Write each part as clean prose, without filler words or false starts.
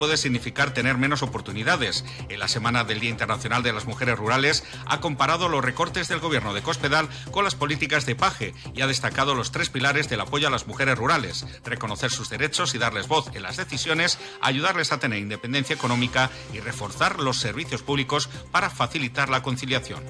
puede significar tener menos oportunidades. En la Semana del Día Internacional de las Mujeres Rurales ha comparado los recortes del gobierno de Cospedal con las políticas de Paje y ha destacado los 3 pilares del apoyo a las mujeres rurales: reconocer sus derechos y darles voz en las decisiones, ayudarles a tener independencia económica y reforzar los servicios públicos para facilitar la conciliación.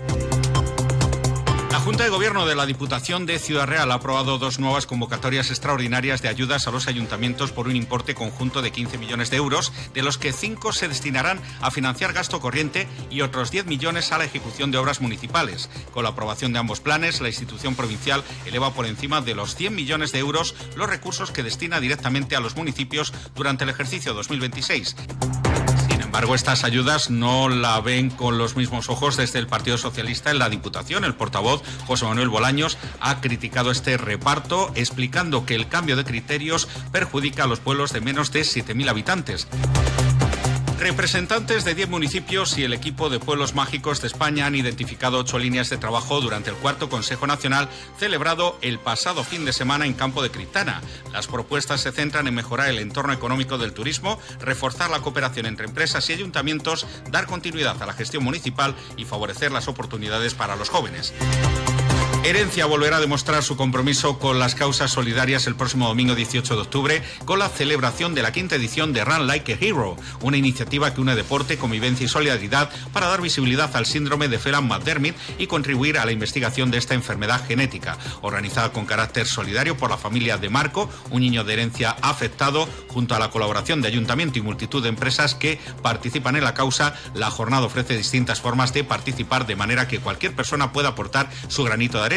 La Junta de Gobierno de la Diputación de Ciudad Real ha aprobado 2 nuevas convocatorias extraordinarias de ayudas a los ayuntamientos por un importe conjunto de 15 millones de euros, de los que 5 se destinarán a financiar gasto corriente y otros 10 millones a la ejecución de obras municipales. Con la aprobación de ambos planes, la institución provincial eleva por encima de los 100 millones de euros los recursos que destina directamente a los municipios durante el ejercicio 2026. Sin embargo, estas ayudas no la ven con los mismos ojos desde el Partido Socialista en la Diputación. El portavoz, José Manuel Bolaños, ha criticado este reparto, explicando que el cambio de criterios perjudica a los pueblos de menos de 7.000 habitantes. Representantes de 10 municipios y el equipo de Pueblos Mágicos de España han identificado 8 líneas de trabajo durante el 4º Consejo Nacional celebrado el pasado fin de semana en Campo de Criptana. Las propuestas se centran en mejorar el entorno económico del turismo, reforzar la cooperación entre empresas y ayuntamientos, dar continuidad a la gestión municipal y favorecer las oportunidades para los jóvenes. Herencia volverá a demostrar su compromiso con las causas solidarias el próximo domingo 18 de octubre con la celebración de la 5ª edición de Run Like a Hero, una iniciativa que une deporte, convivencia y solidaridad para dar visibilidad al síndrome de Phelan-McDermid y contribuir a la investigación de esta enfermedad genética. Organizada con carácter solidario por la familia de Marco, un niño de herencia afectado, junto a la colaboración de ayuntamiento y multitud de empresas que participan en la causa, la jornada ofrece distintas formas de participar de manera que cualquier persona pueda aportar su granito de arena.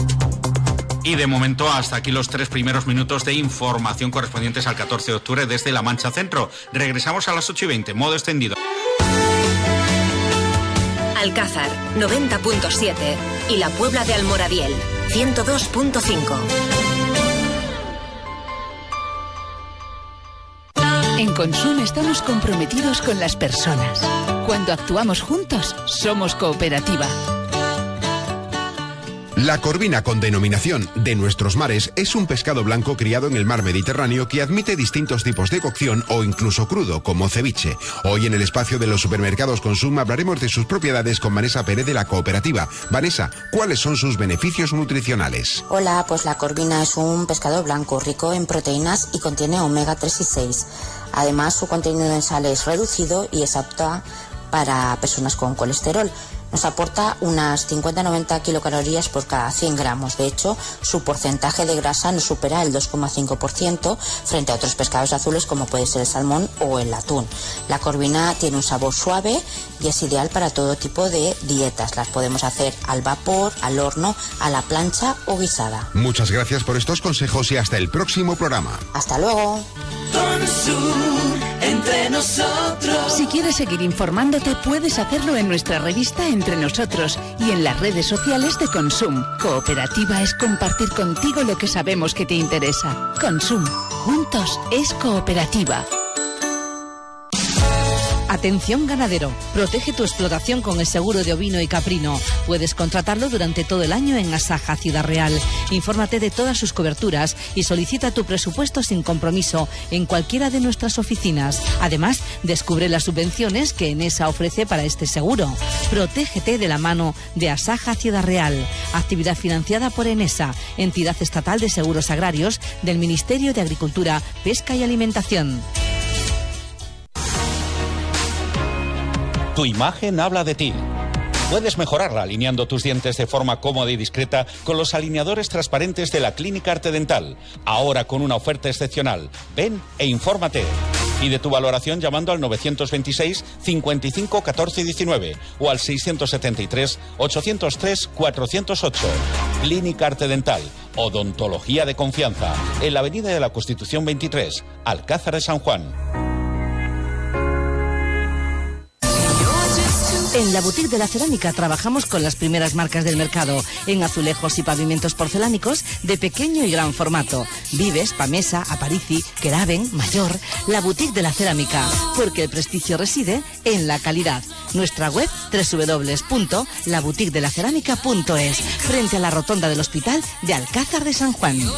Y de momento hasta aquí los 3 primeros minutos de información correspondientes al 14 de octubre desde La Mancha Centro. Regresamos a las 8:20, modo extendido. Alcázar 90.7 y La Puebla de Almoradiel 102.5. En Consum estamos comprometidos con las personas. Cuando actuamos juntos, somos cooperativa. La corvina, con denominación de nuestros mares, es un pescado blanco criado en el mar Mediterráneo que admite distintos tipos de cocción o incluso crudo, como ceviche. Hoy en el espacio de los supermercados Consum hablaremos de sus propiedades con Vanessa Pérez de la cooperativa. Vanessa, ¿cuáles son sus beneficios nutricionales? Hola, pues la corvina es un pescado blanco rico en proteínas y contiene omega 3 y 6. Además, su contenido en sal es reducido y es apta para personas con colesterol. Nos aporta unas 50-90 kilocalorías por cada 100 gramos. De hecho, su porcentaje de grasa no supera el 2,5% frente a otros pescados azules como puede ser el salmón o el atún. La corvina tiene un sabor suave y es ideal para todo tipo de dietas. Las podemos hacer al vapor, al horno, a la plancha o guisada. Muchas gracias por estos consejos y hasta el próximo programa. Hasta luego. Consum, entre nosotros. Si quieres seguir informándote, puedes hacerlo en nuestra revista Entre Nosotros y en las redes sociales de Consum. Cooperativa es compartir contigo lo que sabemos que te interesa. Consum, juntos es cooperativa. Atención ganadero, protege tu explotación con el seguro de ovino y caprino. Puedes contratarlo durante todo el año en Asaja Ciudad Real. Infórmate de todas sus coberturas y solicita tu presupuesto sin compromiso en cualquiera de nuestras oficinas. Además, descubre las subvenciones que Enesa ofrece para este seguro. Protégete de la mano de Asaja Ciudad Real. Actividad financiada por Enesa, entidad estatal de seguros agrarios del Ministerio de Agricultura, Pesca y Alimentación. Tu imagen habla de ti. Puedes mejorarla alineando tus dientes de forma cómoda y discreta con los alineadores transparentes de la Clínica Arte Dental. Ahora con una oferta excepcional. Ven e infórmate. Pide tu valoración llamando al 926 55 14 19 o al 673 803 408. Clínica Arte Dental. Odontología de confianza. En la Avenida de la Constitución 23, Alcázar de San Juan. En la Boutique de la Cerámica trabajamos con las primeras marcas del mercado, en azulejos y pavimentos porcelánicos de pequeño y gran formato. Vives, Pamesa, Aparici, Queraben, Mayor. La Boutique de la Cerámica, porque el prestigio reside en la calidad. Nuestra web www.laboutiquedelacerámica.es, frente a la rotonda del Hospital de Alcázar de San Juan.